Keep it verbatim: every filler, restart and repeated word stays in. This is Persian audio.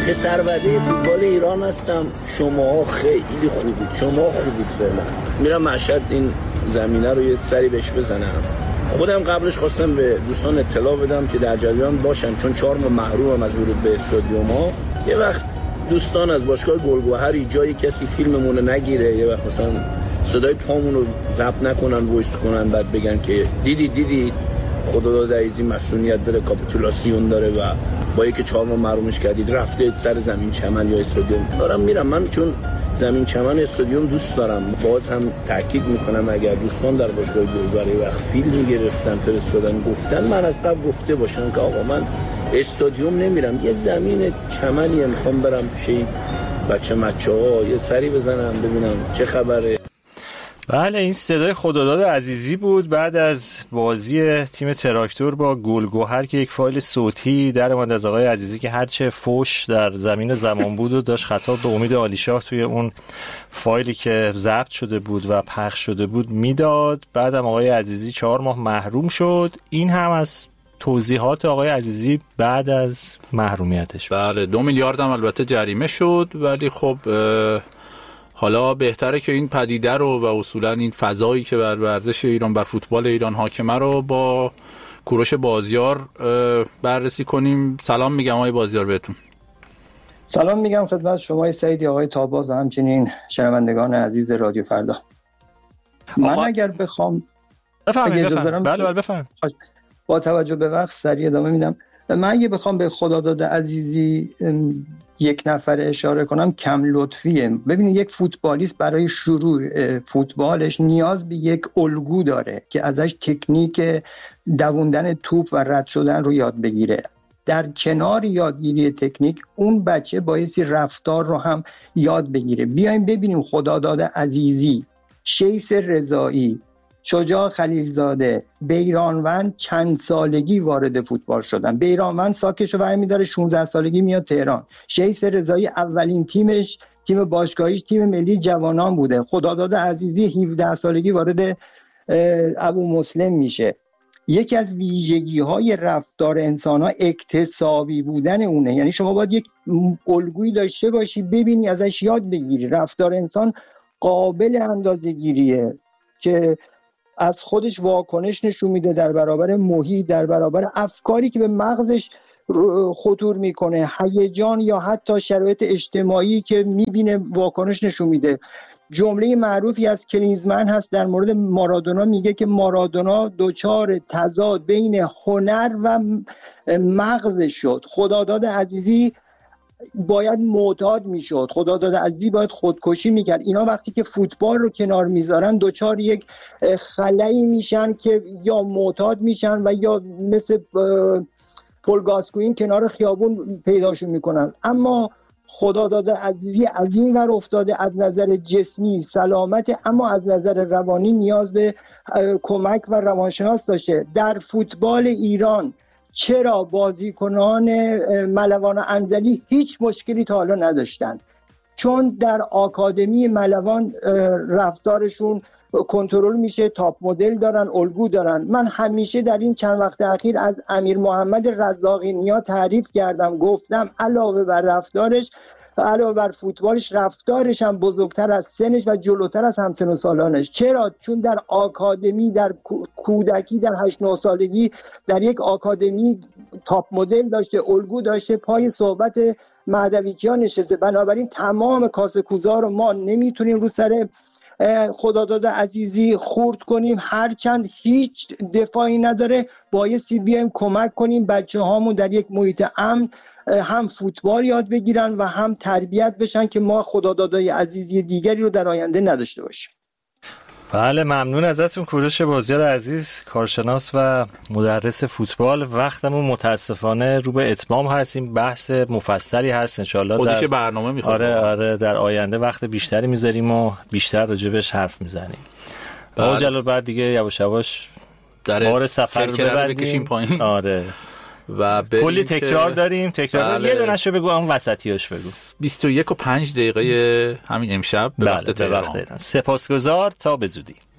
پسروده فوتبال ایران هستم. شما خیلی خوبید، شما خوبید. فعلا میرم مشهد این زمینه رو یه سری بهش بزنم. خودم قبلش خواستم به دوستان اطلاع بدم که در جریان باشن، چون چهار ماه محرومم از ورود به استادیوم‌ها. یه وقت دوستان از باشگاه گلگهری جایی کسی فیلممون رو نگیره، یه وقت مثلا صدای پامون رو ضبط نکنن، وایس کنن، بعد بگن که دیدی دیدی خداداد عزیزی مسئولیت داره، کاپیتولاسیون داره و با یکی چهار ماه محرومش کردید، رفته سر زمین چمن یا استادیوم. دارم میرم من، چون زمین چمن استادیوم دوست دارم. باز هم تاکید میکنم اگر دوستان در باشگاه گلگهری وقت فیلم گرفتن فرستادن گفتن، من از قبل گفته باشم که آقا من استادیوم نمیرم، یه زمین چمنی میخوام برم پیش بچه مچه‌ها یه سری بزنم ببینم چه خبره. بله، این صدای خداداد عزیزی بود بعد از بازی تیم تراکتور با گلگهر که یک فایل صوتی در اومد از آقای عزیزی که هرچه فوش در زمین زمان بود و داشت خطاب به امید عالیشاه توی اون فایلی که ضبط شده بود و پخش شده بود میداد. بعدم آقای عزیزی چهار ماه محروم شد. این هم از توضیحات آقای عزیزی بعد از محرومیتش. بله، دو میلیارد هم البته جریمه شد، ولی خب حالا بهتره که این پدیده رو و اصولا این فضایی که بر ورزش ایران، بر فوتبال ایران حاکمه رو با کوروش بازیار بررسی کنیم. سلام میگم آقای بازیار بهتون. سلام میگم خدمت شما سعیدی، آقای تاباز و همچنین شنوندگان عزیز رادیو فردا. من آقا... اگر بخوام بفهمید بفهم. بله بله بفهم. با توجه به وقت سریع ادامه میدم. من اگه بخوام به خداداد عزیزی یک نفر اشاره کنم کم لطفیه. ببینید یک فوتبالیست برای شروع فوتبالش نیاز به یک الگو داره که ازش تکنیک دووندن توپ و رد شدن رو یاد بگیره. در کنار یادگیری تکنیک اون بچه بایستی رفتار رو هم یاد بگیره. بیایم ببینیم خداداد عزیزی، شیس رضایی، شجاع خلیلزاده، بیرانوند چند سالگی وارد فوتبال شدن. بیرانوند ساکشو برمی داره شانزده سالگی میاد تهران. شیس رضایی اولین تیمش تیم باشگاهیش تیم ملی جوانان بوده. خداداد عزیزی هفده سالگی وارد ابو مسلم میشه. یکی از ویژگی های رفتار انسان ها اکتسابی بودن اونه، یعنی شما باید یک الگویی داشته باشی ببینی ازش یاد بگیری. رفتار انسان قابل اندازه‌گیریه که از خودش واکنش نشون میده در برابر محیط، در برابر افکاری که به مغزش خطور میکنه، هیجان یا حتی شرایط اجتماعی که میبینه واکنش نشون میده. جمله معروفی از کلینزمن هست در مورد مارادونا، میگه که مارادونا دوچار تضاد بین هنر و مغز شد. خداداد عزیزی باید معتاد میشد، خداداد عزیزی باید خودکشی میکرد. اینا وقتی که فوتبال رو کنار میذارن دوچار یک خلایی میشن که یا معتاد میشن و یا مثل پل گاسکوین کنار خیابون پیداشون میکنن. اما خداداد عزیزی از این ور افتاده، از نظر جسمی سلامت اما از نظر روانی نیاز به کمک و روانشناس داشته. در فوتبال ایران چرا بازیکنان ملوان و انزلی هیچ مشکلی تا حالا نداشتن؟ چون در آکادمی ملوان رفتارشون کنترل میشه، تاپ مدل دارن، الگو دارن. من همیشه در این چند وقت اخیر از امیر محمد رزاقی نیا تعریف کردم، گفتم علاوه بر رفتارش و علاوه بر فوتبالش، رفتارش هم بزرگتر از سنش و جلوتر از همسن و سالانش. چرا؟ چون در آکادمی، در کودکی، در هشت نه سالگی در یک آکادمی تاپ مدل داشته، الگو داشته، پای صحبت مهدویکیان نشسته. بنابراین تمام کاسه کوزا رو ما نمیتونیم رو سر خداداد عزیزی خورد کنیم، هرچند هیچ دفاعی نداره. بایستی بیایم کمک کنیم بچه هامون در یک محیط امن هم فوتبال یاد بگیرن و هم تربیت بشن که ما خدادادای عزیزی دیگری رو در آینده نداشته باشیم. بله، ممنون ازتون کوروش بازیار عزیز، کارشناس و مدرس فوتبال. وقتمون متاسفانه رو به اتمام هستیم. بحث مفصلی هست انشالله خودش در برنامه میخواد. آره آره در آینده وقت بیشتری میذاریم و بیشتر راجبش حرف میزنیم. با جلال بعد دیگه یواش یواش بار سفر رو ببریم پایین. آره و کلی تکرار داریم. تکرار بله. یه دونه‌شو بگو، اون وسطیاش بگو. بیست و یک و پنج دقیقه همین امشب به وقت تهران. سپاسگزار، تا به زودی.